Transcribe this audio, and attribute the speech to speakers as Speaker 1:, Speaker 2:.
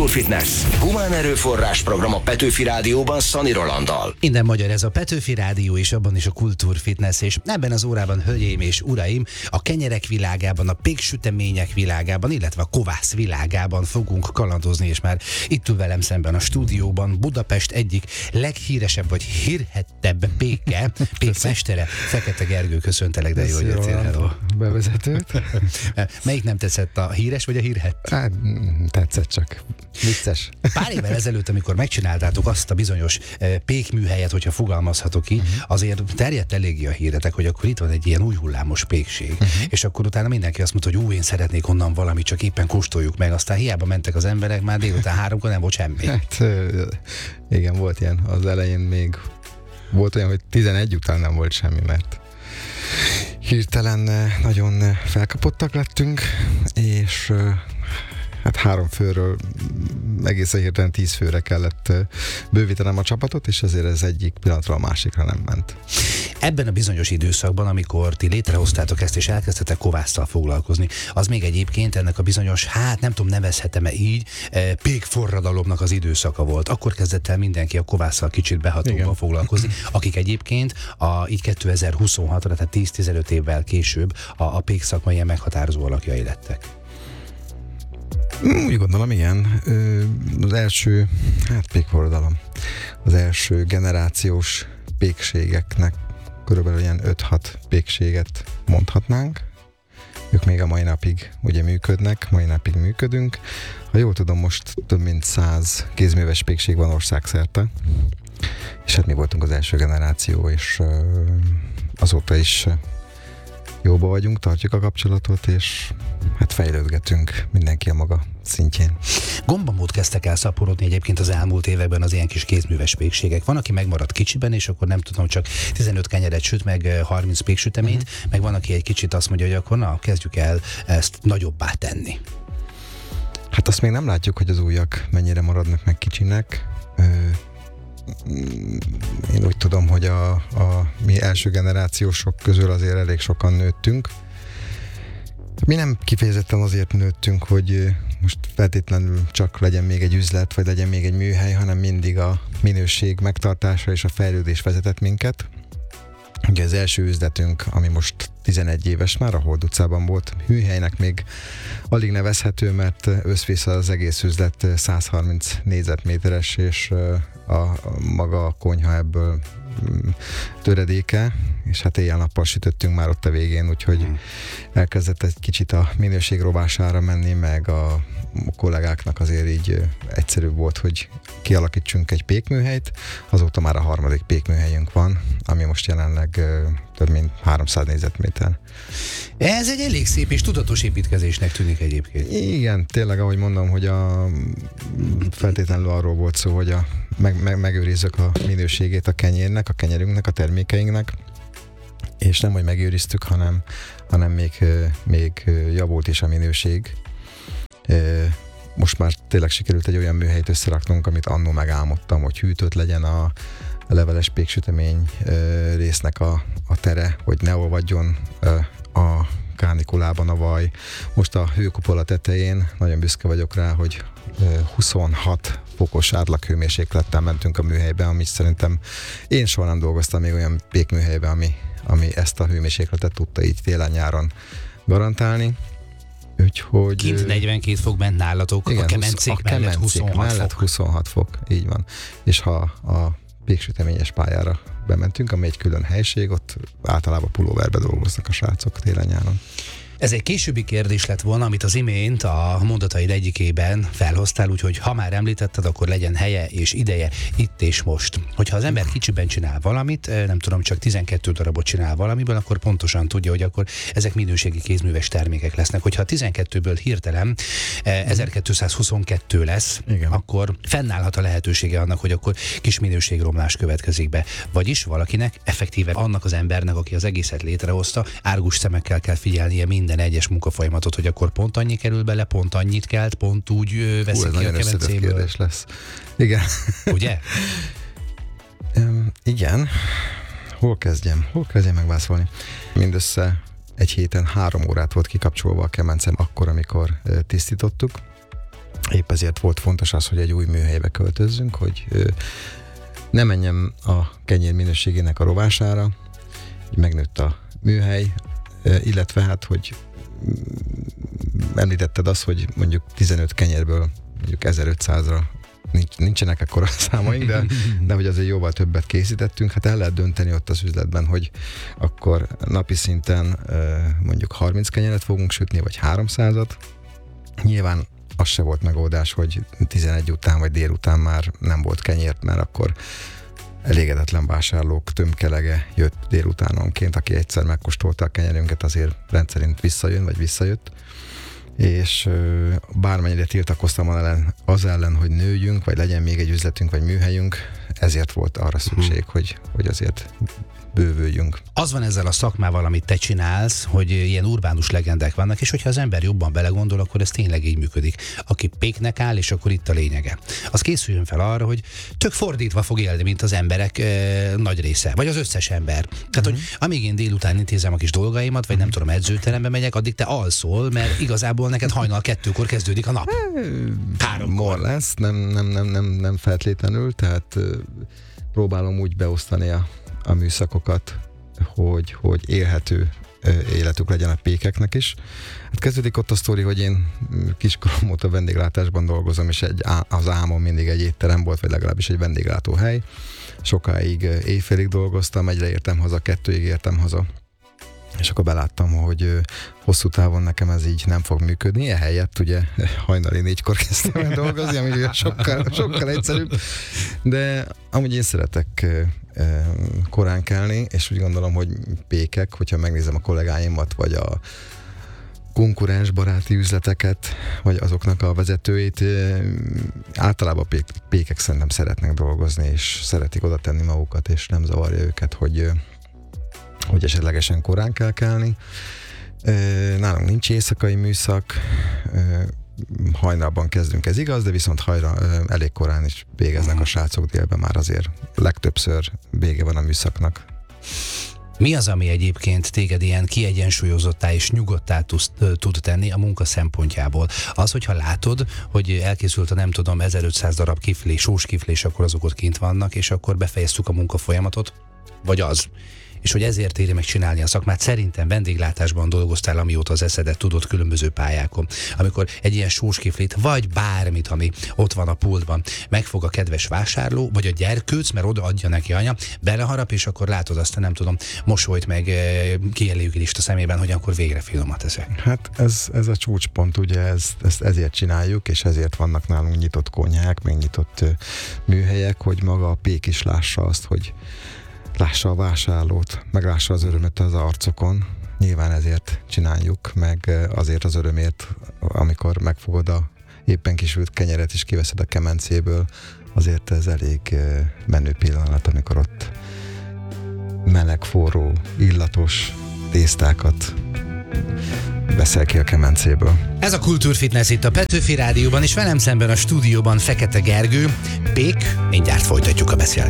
Speaker 1: Kultúrfitness. Humán erőforrás program a Petőfi Rádióban Szani Rolanddal.
Speaker 2: Minden magyar, ez a Petőfi Rádió, és abban is a Kultúrfitness, és ebben az órában, hölgyeim és uraim, a kenyerek világában, a péksütemények világában, illetve a kovász világában fogunk kalandozni, és már itt ül velem szemben a stúdióban Budapest egyik leghíresebb vagy hírhettebb pékmestere, Fekete Gergő. Köszöntelek, de jó, hogy jöttél.
Speaker 3: Bevezetőt.
Speaker 2: Melyik nem tetszett, a híres vagy a hírhett?
Speaker 3: Hát, tetszett csak. Vicces.
Speaker 2: Pár évvel ezelőtt, amikor megcsináltátok azt a bizonyos pékműhelyet, hogyha fogalmazhatok így, azért terjedt eléggé a híretek, hogy akkor itt van egy ilyen új hullámos pékség. És akkor utána mindenki azt mondta, hogy én szeretnék onnan valamit, csak éppen kóstoljuk meg. Aztán hiába mentek az emberek, már délután 3-kor nem volt semmi.
Speaker 3: Hát, igen, volt ilyen. Az elején még volt olyan, hogy 11 után nem volt semmi, mert hirtelen nagyon felkapottak lettünk, és hát 3 főről egészen hirtelen 10 főre kellett bővítenem a csapatot, és azért ez egyik pillanatról a másikra nem ment.
Speaker 2: Ebben a bizonyos időszakban, amikor ti létrehoztátok ezt, és elkezdtetek kovásszal foglalkozni, az még egyébként ennek a bizonyos, hát nem tudom, nevezhetem-e így, pékforradalomnak az időszaka volt. Akkor kezdett el mindenki a kovásszal kicsit behatóban foglalkozni, akik egyébként így 2026-ra, tehát 10-15 évvel később a pékszakma ilyen meghatározó alakjai lettek.
Speaker 3: Úgy gondolom, igen. Az első, pékforradalom, az első generációs pékségeknek körülbelül ilyen 5-6 pékséget mondhatnánk. Ők még a mai napig ugye működnek, mai napig működünk. Ha jól tudom, most több mint 100 kézműves pékség van országszerte. És hát mi voltunk az első generáció, és azóta is jóba vagyunk, tartjuk a kapcsolatot, és hát fejlődgetünk mindenki a maga szintjén.
Speaker 2: Gombamód kezdtek el szaporodni egyébként az elmúlt években az ilyen kis kézműves pékségek. Van, aki megmaradt kicsiben, és akkor nem tudom, csak 15 kenyeret süt, meg 30 péksüteményt, meg van, aki egy kicsit azt mondja, hogy akkor kezdjük el ezt nagyobbá tenni.
Speaker 3: Hát azt még nem látjuk, hogy az újak mennyire maradnak meg kicsinek. Én úgy tudom, hogy a mi első generációsok közül azért elég sokan nőttünk. Mi nem kifejezetten azért nőttünk, hogy most feltétlenül csak legyen még egy üzlet, vagy legyen még egy műhely, hanem mindig a minőség megtartása és a fejlődés vezetett minket. Ugye az első üzletünk, ami most 11 éves már, a Hold utcában volt, műhelynek még alig nevezhető, mert összvisz az egész üzlet 130 négyzetméteres, és a maga a konyha ebből töredéke, és hát éjjel-nappal sütöttünk már ott a végén, úgyhogy elkezdett egy kicsit a minőség rovására menni, meg a kollégáknak azért így egyszerűbb volt, hogy kialakítsunk egy pékműhelyt. Azóta már a 3. pékműhelyünk van, ami most jelenleg több mint 300 négyzetméter.
Speaker 2: Ez egy elég szép és tudatos építkezésnek tűnik egyébként.
Speaker 3: Igen, tényleg, ahogy mondom, hogy feltétlenül arról volt szó, hogy megőrizzük a minőségét a kenyérnek, a kenyerünknek, a termékeinknek, és nem, hogy megőriztük, hanem még javult is a minőség. Most már tényleg sikerült egy olyan műhelyt összeraknunk, amit annó megálmodtam, hogy hűtött legyen a leveles péksütemény résznek a tere, hogy ne olvadjon a kánikulában a vaj. Most a hőkupola tetején nagyon büszke vagyok rá, hogy 26 fokos átlaghőmérséklettel mentünk a műhelybe, ami szerintem én soha nem dolgoztam még olyan pékműhelybe, ami ezt a hőmérsékletet tudta így télen-nyáron garantálni. Úgyhogy...
Speaker 2: Kint 42 fok bent nálatok, igen, a kemencék mellett
Speaker 3: 26 fok, így van. És ha a péksüteményes pályára bementünk, ami egy külön helység, ott általában pulóverbe dolgoznak a srácok télen-nyáron.
Speaker 2: Ez egy későbbi kérdés lett volna, amit az imént a mondataid egyikében felhoztál, úgyhogy ha már említetted, akkor legyen helye és ideje itt és most. Hogyha az ember kicsiben csinál valamit, nem tudom, csak 12 darabot csinál valamiből, akkor pontosan tudja, hogy akkor ezek minőségi kézműves termékek lesznek. Hogyha a 12-ből hirtelen 1222 lesz, igen, akkor fennállhat a lehetősége annak, hogy akkor kis minőségromlás következik be. Vagyis valakinek, effektíve annak az embernek, aki az egészet létrehozta, árgus szemekkel kell figyelnie minden egyes munkafolyamatot, hogy akkor pont annyi kerül bele, pont annyit kelt, pont úgy veszik ki a kemencéből.
Speaker 3: Kérdés lesz. Igen.
Speaker 2: Ugye?
Speaker 3: Igen. Hol kezdjem megválaszolni? Mindössze egy héten 3 órát volt kikapcsolva a kemencem akkor, amikor tisztítottuk. Épp ezért volt fontos az, hogy egy új műhelybe költözzünk, hogy ne menjem a kenyér minőségének a rovására, így megnőtt a műhely, illetve hát, hogy említetted azt, hogy mondjuk 15 kenyérből mondjuk 1500-ra nincsenek ekkora számaink, de hogy azért jóval többet készítettünk, hát el lehet dönteni ott az üzletben, hogy akkor napi szinten mondjuk 30 kenyeret fogunk sütni, vagy 300-at. Nyilván az se volt megoldás, hogy 11 után vagy délután már nem volt kenyért, mert akkor elégedetlen vásárlók tömkelege jött délutánonként, aki egyszer megkóstolta a kenyerünket, azért rendszerint visszajön, vagy visszajött. És bármennyire tiltakoztam az ellen, hogy nőjünk, vagy legyen még egy üzletünk, vagy műhelyünk, ezért volt arra szükség, hogy azért bővüljünk.
Speaker 2: Az van ezzel a szakmával, amit te csinálsz, hogy ilyen urbánus legendák vannak, és hogyha az ember jobban belegondol, akkor ez tényleg így működik. Aki péknek áll, és akkor itt a lényege. Az készüljön fel arra, hogy tök fordítva fog élni, mint az emberek nagy része, vagy az összes ember. Tehát, hogy amíg én délután intézem a kis dolgaimat, vagy nem tudom, edzőterembe megyek, addig te alszol, mert igazából neked hajnal 2-kor kezdődik a nap. 3-kor.
Speaker 3: Lesz, nem feltétlenül, tehát próbálom úgy beosztani a műszakokat, hogy élhető életük legyen a pékeknek is. Hát kezdődik ott a sztori, hogy én kiskorom óta vendéglátásban dolgozom, és az álmom mindig egy étterem volt, vagy legalábbis egy vendéglátóhely. Sokáig éjfélig dolgoztam, egyre értem haza, 2-ig értem haza. És akkor beláttam, hogy hosszú távon nekem ez így nem fog működni. Ehelyett ugye hajnali 4-kor kezdtem el dolgozni, ami sokkal egyszerűbb. De amúgy én szeretek korán kelni, és úgy gondolom, hogy pékek, hogyha megnézem a kollégáimat, vagy a konkurens baráti üzleteket, vagy azoknak a vezetőit, általában pékek szerintem szeretnek dolgozni, és szeretik oda tenni magukat, és nem zavarja őket, hogy esetlegesen korán kell kelni. Nálunk nincs éjszakai műszak, hajnalban kezdünk, ez igaz, de viszont elég korán is végeznek a srácok, délben már azért legtöbbször vége van a műszaknak.
Speaker 2: Mi az, ami egyébként téged ilyen kiegyensúlyozottá és nyugodtá tud tenni a munka szempontjából? Az, hogyha látod, hogy elkészült a nem tudom 1500 darab kiflés, sós kiflés, akkor azok ott kint vannak, és akkor befejeztük a munkafolyamatot? Vagy az? És hogy ezért éri meg csinálni a szakmát. Szerintem vendéglátásban dolgoztál, amióta az eszedet tudod, különböző pályákon. Amikor egy ilyen sóskiflit, vagy bármit, ami ott van a pultban, megfog a kedves vásárló, vagy a gyerkőc, mert oda adja neki anya, beleharap, és akkor látod azt, nem tudom, mosolyt meg kielégülést a szemében, hogy akkor végre finomat ezek.
Speaker 3: Hát ez a csúcspont, ugye ezt ezért csináljuk, és ezért vannak nálunk nyitott konyhák, még nyitott műhelyek, hogy maga a pék is lássa azt, hogy lássa a vásárlót, meg lássa az örömet az arcokon. Nyilván ezért csináljuk, meg azért az örömért, amikor megfogod a éppen kisült kenyeret és kiveszed a kemencéből, azért ez elég menő pillanat, amikor ott meleg, forró, illatos tésztákat veszel ki a kemencéből.
Speaker 2: Ez a Kultúrfitness itt a Petőfi Rádióban, és velem szemben a stúdióban Fekete Gergő. Pék, mindjárt folytatjuk a beszélgetést.